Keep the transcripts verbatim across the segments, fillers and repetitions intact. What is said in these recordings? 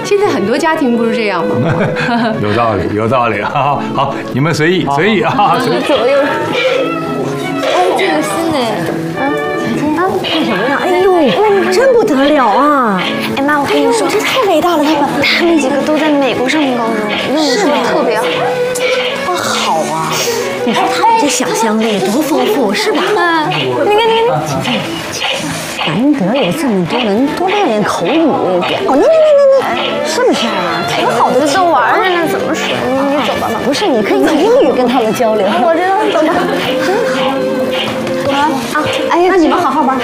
现在很多家庭不是这样吗？ 有道理，有道理。好，好，你们随意，随意啊，随意。 左右。哎，这个新的，啊啊，看什么呀？哎呦，真不得了啊！ 哎妈，我跟你说， 这太伟大了，他们， 他们几个都在美国上高中，英语说的特别好。 多好啊！你说他们这想象力多丰富，是吧？ 嗯，你看，你看， 难得有这么多人多练练口语。哦，那那那那那，是不是啊？ 挺好的，都玩着呢，怎么说？你你走吧吧。 不是，你可以用英语跟他们交流。 我知道，走吧。 真好。啊啊！哎呀，那你们好好玩。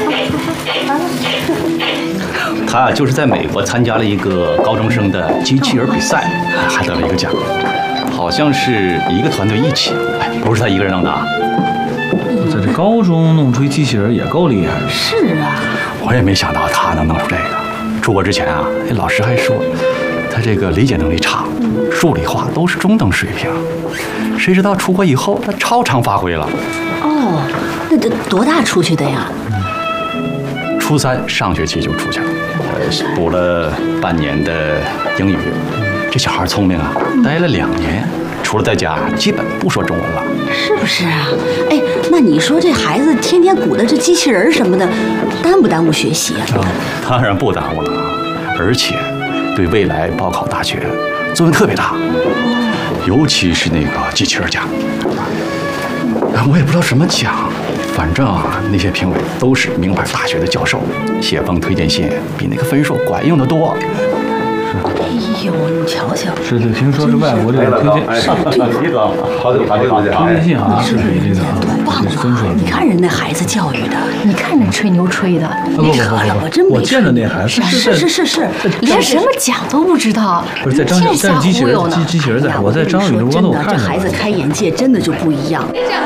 他啊，就是在美国参加了一个高中生的机器人比赛，还得了一个奖，好像是一个团队一起，哎，不是他一个人能拿。 在这高中弄出一机器人也够厉害的。 是啊， 我也没想到他能弄出这个。出国之前啊，那老师还说他这个理解能力差，数理化都是中等水平。谁知道出国以后，他超常发挥了。 哦，那这多大出去的呀？ 初三上学期就出去了，呃，补了半年的英语。这小孩聪明啊，待了两年，除了在家，基本不说中文了。 是不是啊？哎，那你说这孩子天天鼓捣这机器人什么的，耽不耽误学习啊？ 啊，当然不耽误了，而且对未来报考大学作用特别大，尤其是那个机器人奖。我也不知道什么奖，反正啊，那些评委都是名牌大学的教授，写封推荐信比那个分数管用的多。 哎呦，你瞧瞧， 是对，听说是外国这个推荐， 好的，好的，好的， 推荐信好像是比这个棒分数啊！你看人那孩子教育的， 你看着吹牛吹的， 不不不不我真没我见的那孩子是是是是， 连什么奖都不知道， 不是在张净瞎在机器人忽悠呢机。机器人在，我在张宇的真的， 高头我看着这孩子开眼界真的就不一样。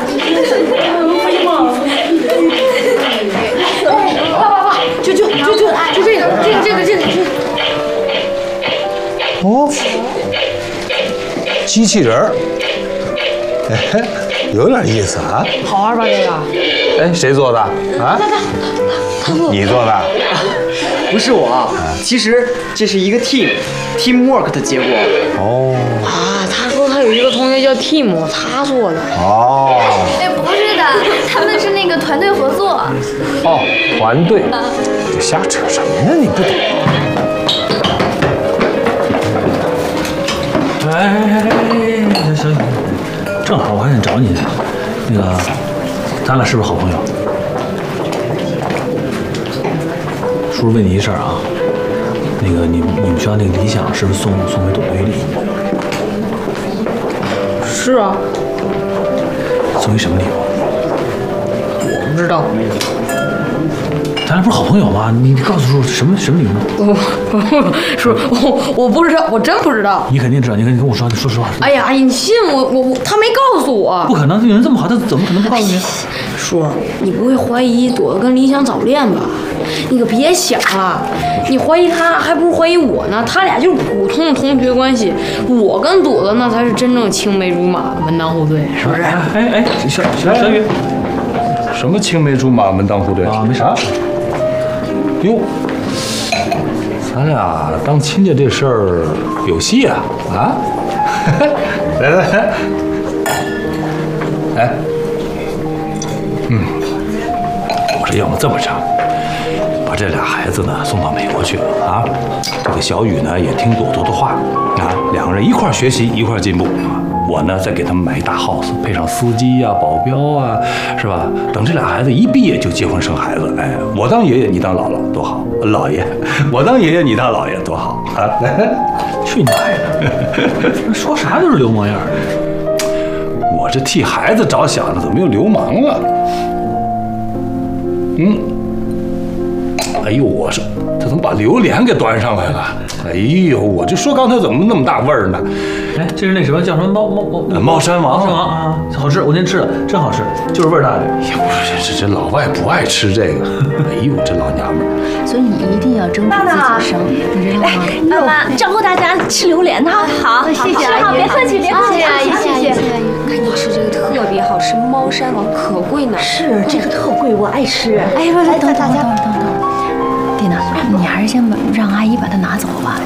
就就就就就这个这个这个这个。 哦，机器人儿，哎，有点意思啊。 好玩吧这个？ 哎，谁做的啊？你做的？ 不是我，其实这是一个 team teamwork 的结果。 哦啊，他说他有一个同学叫 Tim， 他做的。 哦哎，不是的，他们是那个团队合作。 哦，团队，你瞎扯什么呢？你不懂。 哎哎哎哎，小雨，正好我还想找你呢。那个，咱俩是不是好朋友？叔叔问你一事儿啊，那个你你们学校那个理想是不是送送回董队里？ 是啊， 送一什么礼物？ 我不知道。 咱俩不是好朋友吗？你告诉叔叔什么什么礼物？ 我是我我不知道，我真不知道。 你肯定知道，你跟跟我说，你说实话。 哎呀，你信我我我，他没告诉我。 不可能，有人这么好，他怎么可能不告诉你？ 叔，你不会怀疑朵朵跟李想早恋吧？你可别想了，你怀疑他，还不如怀疑我呢。他俩就是普通的同学关系，我跟朵朵那才是真正青梅竹马的门当户对，是不是？ 哎哎哎，小小小雨， 什么青梅竹马、门当户对啊？没啥。 哟，咱俩当亲家这事儿有戏啊啊！来来来，哎，嗯， 我说要么这么着，把这俩孩子呢送到美国去啊。这个小雨呢也听朵朵的话啊，两个人一块儿学习，一块儿进步啊。我呢再给他们买一大 house， 配上司机呀、啊、保镖啊，是吧？等这俩孩子一毕业就结婚生孩子，哎，我当爷爷，你当姥姥，多好！姥爷，我当爷爷，你当姥爷，多好啊！去你妈的！说啥都是流氓样儿。我这替孩子着想了，怎么又流氓了？嗯，哎呦，我说他怎么把榴莲给端上来了？哎呦，我就说刚才怎么那么大味儿呢？ 哎，这是那什么叫什么猫猫猫猫山王， 猫山王啊，好吃，我今天吃了，真好吃，就是味儿大的。 也不是这这老外不爱吃这个，哎呦，这老娘们儿。 所以你一定要争取自己生，你知道吗？ 妈妈，招呼大家吃榴莲哈。 好，谢谢阿姨， 别客气，别客气， 阿姨，谢谢阿姨。 看你吃这个特别好吃，猫山王可贵呢。 是这个特贵，我爱吃。 哎，不，来等等等等等等，蒂娜，你还是先让阿姨把它拿走吧。